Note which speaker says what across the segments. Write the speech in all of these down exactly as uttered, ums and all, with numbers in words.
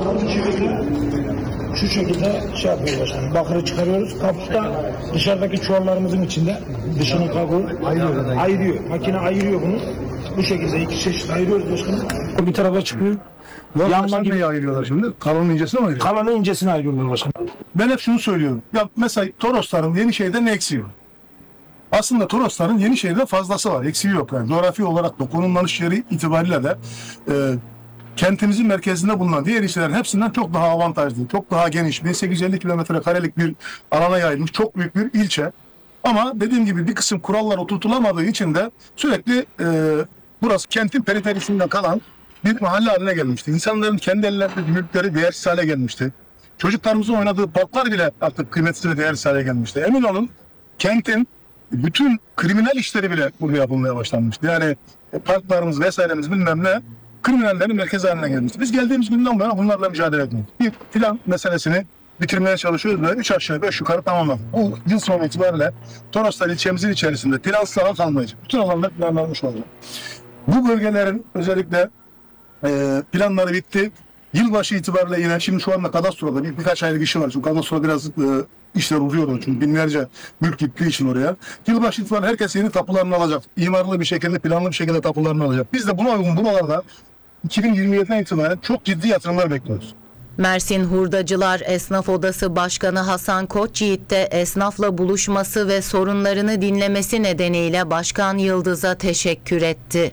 Speaker 1: Bakırı şekilde, şu şekilde şey yapıyoruz başkanım. Bakırı çıkarıyoruz. Kapusta dışarıdaki çuvallarımızın içinde dışının kabuğu ayırıyor. ayırıyor. Makine ayırıyor bunu. Bu şekilde iki çeşit ayırıyoruz başkanım. Bir tarafa çıkıyor.
Speaker 2: Yanma gibi neyi ayırıyorlar şimdi? Kalanın incesini mi ayırıyorlar?
Speaker 1: Kalanın incesini ayırıyorlar başkanım.
Speaker 2: Ben hep şunu söylüyorum. Ya mesela Torosların Yenişehir'de ne eksiği var? Aslında Torosların Yenişehir'de fazlası var. Eksiği yok. Yani coğrafi olarak da konumlanış yeri itibariyle de e, kentimizin merkezinde bulunan diğer ilçelerin hepsinden çok daha avantajlı, çok daha geniş, bin sekiz yüz elli kilometre karelik bir alana yayılmış çok büyük bir ilçe. Ama dediğim gibi bir kısım kurallar oturtulamadığı için de sürekli e, burası kentin periferisinde kalan bir mahalle haline gelmişti. İnsanların kendi ellerinde mülkleri değersiz hale gelmişti. Çocuklarımızın oynadığı parklar bile artık kıymetsiz ve değersiz hale gelmişti. Emin olun kentin bütün kriminal işleri bile burada yapılmaya başlanmıştı. Yani parklarımız vesairemiz bilmem ne kriminallerin merkez haline gelmişti. Biz geldiğimiz günden beri bunlarla mücadele ediyoruz. Bir plan meselesini bitirmeye çalışıyoruz ve üç aşağı beş yukarı tamamladık. Bu yıl sonu itibariyle Toroslar ilçemizin içerisinde plansız alan kalmayacak. Bütün alanlar planlanmış oldu. Bu bölgelerin özellikle e, planları bitti. Yılbaşı itibariyle yine şimdi şu anda kadastroda bir, birkaç aylık işi var. Çünkü kadastroda biraz e, işler uzuyor. Çünkü binlerce mülk gittiği için oraya. Yılbaşı itibariyle herkes yeni tapularını alacak. İmarlı bir şekilde, planlı bir şekilde tapularını alacak. Biz de buna uygun buralarda iki bin yirmi yediden itibaren çok ciddi yatırımlar bekliyoruz.
Speaker 3: Mersin Hurdacılar Esnaf Odası Başkanı Hasan Koçyiğit de esnafla buluşması ve sorunlarını dinlemesi nedeniyle Başkan Yıldız'a teşekkür etti.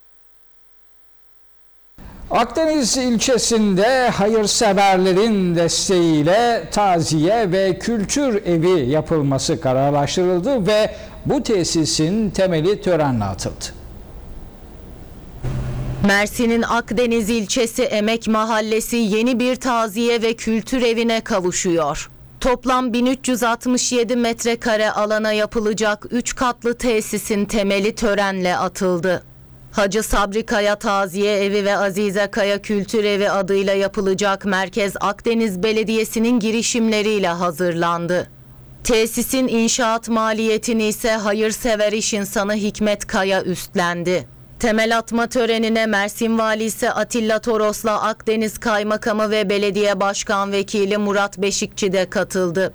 Speaker 4: Akdeniz ilçesinde hayırseverlerin desteğiyle taziye ve kültür evi yapılması kararlaştırıldı ve bu tesisin temeli törenle atıldı.
Speaker 3: Mersin'in Akdeniz ilçesi Emek Mahallesi yeni bir taziye ve kültür evine kavuşuyor. Toplam bin üç yüz altmış yedi metrekare alana yapılacak üç katlı tesisin temeli törenle atıldı. Hacı Sabri Kaya Taziye Evi ve Azize Kaya Kültür Evi adıyla yapılacak merkez Akdeniz Belediyesi'nin girişimleriyle hazırlandı. Tesisin inşaat maliyetini ise hayırsever iş insanı Hikmet Kaya üstlendi. Temel atma törenine Mersin Valisi Atilla Toros'la Akdeniz Kaymakamı ve Belediye Başkan Vekili Murat Beşikçi de katıldı.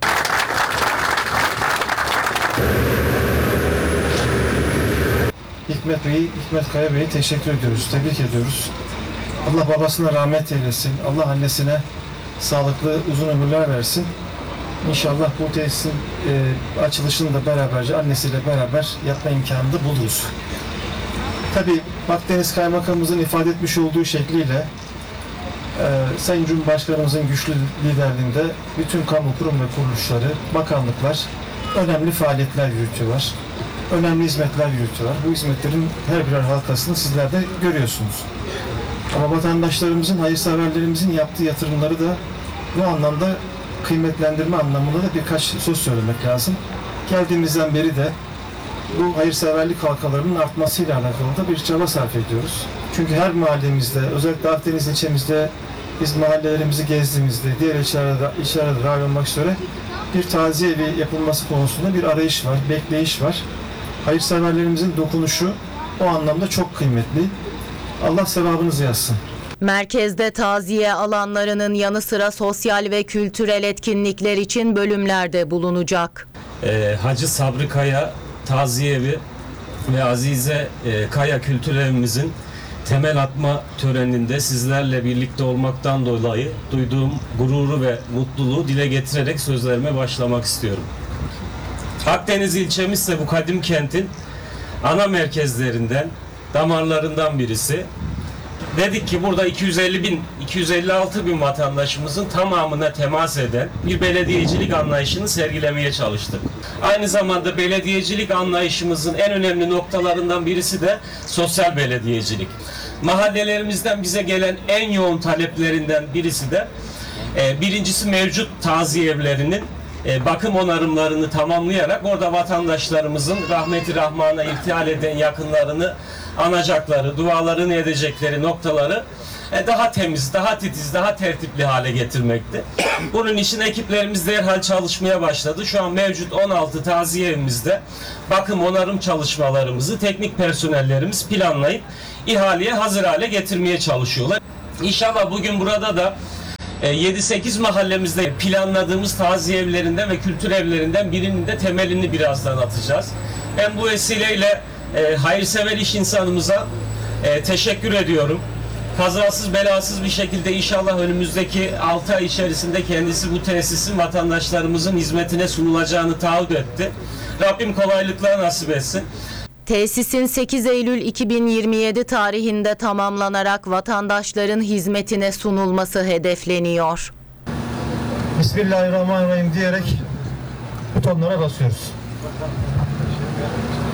Speaker 5: Hikmet Bey'i, Hikmet Kaya Bey'i teşekkür ediyoruz, tebrik ediyoruz. Allah babasına rahmet eylesin, Allah annesine sağlıklı uzun ömürler versin. İnşallah bu tesisin e, açılışını da beraberce annesiyle beraber yapma imkanını da buluruz. Tabii Akdeniz Kaymakamımızın ifade etmiş olduğu şekliyle e, Sayın Cumhurbaşkanımızın güçlü liderliğinde bütün kamu kurum ve kuruluşları, bakanlıklar önemli faaliyetler yürütüyorlar. Önemli hizmetler yürütüyorlar. Bu hizmetlerin her birer halkasını sizler de görüyorsunuz. Ama vatandaşlarımızın, hayırseverlerimizin yaptığı yatırımları da bu anlamda kıymetlendirme anlamında da birkaç söz söylemek lazım. Geldiğimizden beri de bu hayırseverlik halkalarının artmasıyla alakalı da bir çaba sarf ediyoruz. Çünkü her mahallemizde, özellikle Akdeniz ilçemizde biz mahallelerimizi gezdiğimizde, diğer ilçelerde, ilçelerde dahil olmak üzere bir taziye evi yapılması konusunda bir arayış var, bekleyiş var. Hayırseverlerimizin dokunuşu o anlamda çok kıymetli. Allah sevabınızı yazsın.
Speaker 3: Merkezde taziye alanlarının yanı sıra sosyal ve kültürel etkinlikler için bölümlerde bulunacak.
Speaker 6: Ee, Hacı Sabri Kaya Taziye Evi ve Azize e, Kaya Kültür Evimizin temel atma töreninde sizlerle birlikte olmaktan dolayı duyduğum gururu ve mutluluğu dile getirerek sözlerime başlamak istiyorum. Akdeniz ilçemiz ise bu kadim kentin ana merkezlerinden, damarlarından birisi. Dedik ki burada iki yüz elli bin, iki yüz elli altı bin vatandaşımızın tamamına temas eden bir belediyecilik anlayışını sergilemeye çalıştık. Aynı zamanda belediyecilik anlayışımızın en önemli noktalarından birisi de sosyal belediyecilik. Mahallelerimizden bize gelen en yoğun taleplerinden birisi de e, birincisi mevcut taziye evlerinin e, bakım onarımlarını tamamlayarak orada vatandaşlarımızın rahmeti rahmana irtihal eden yakınlarını anacakları, dualarını edecekleri noktaları daha temiz, daha titiz, daha tertipli hale getirmekti. Bunun için ekiplerimiz derhal çalışmaya başladı. Şu an mevcut on altı taziye evimizde bakım onarım çalışmalarımızı teknik personellerimiz planlayıp ihaleye hazır hale getirmeye çalışıyorlar. İnşallah bugün burada da yedi sekiz mahallemizde planladığımız taziye evlerinden ve kültür evlerinden birinin de temelini birazdan atacağız. Ben bu vesileyle e, hayırsever iş insanımıza e, teşekkür ediyorum. Kazasız belasız bir şekilde inşallah önümüzdeki altı ay içerisinde kendisi bu tesisin vatandaşlarımızın hizmetine sunulacağını taahhüt etti. Rabbim kolaylıklar nasip etsin.
Speaker 3: Tesisin sekiz Eylül iki bin yirmi yedi tarihinde tamamlanarak vatandaşların hizmetine sunulması hedefleniyor.
Speaker 5: Bismillahirrahmanirrahim diyerek butonlara basıyoruz.